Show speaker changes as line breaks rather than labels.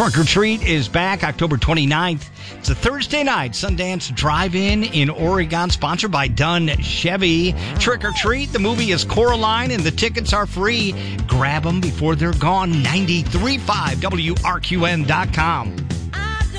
Trunk or Treat is back October 29th. It's a Thursday night Sundance Drive-In in Oregon, sponsored by Dunn Chevy. Trick or Treat, the movie is Coraline, and the tickets are free. Grab them before they're gone. 93.5 WRQN.com.